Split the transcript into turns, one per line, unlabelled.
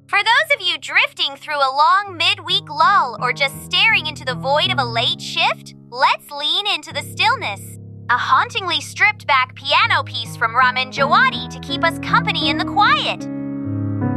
For those of you drifting through a long midweek lull or just staring into the void of a late shift, let's lean into the stillness. A hauntingly stripped-back piano piece from Ramin Djawadi to keep us company in the quiet.